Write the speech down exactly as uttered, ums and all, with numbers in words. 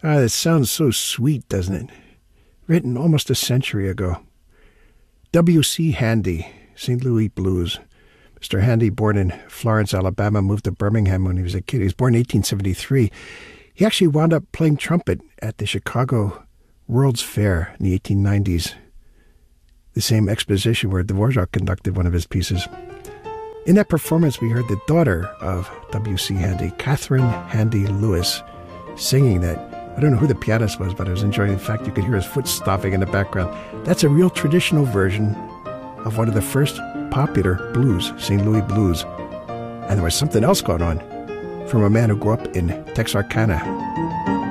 Ah, that sounds so sweet, doesn't it? Written almost a century ago. W C Handy, Saint Louis Blues. Mister Handy, born in Florence, Alabama, moved to Birmingham when he was a kid. He was born in eighteen seventy-three. He actually wound up playing trumpet at the Chicago World's Fair in the eighteen nineties, the same exposition where Dvorak conducted one of his pieces. In that performance, we heard the daughter of W C Handy, Catherine Handy Lewis, singing that. I don't know who the pianist was, but I was enjoying. In fact, you could hear his foot stomping in the background. That's a real traditional version of one of the first popular blues, Saint Louis Blues. And there was something else going on from a man who grew up in Texarkana.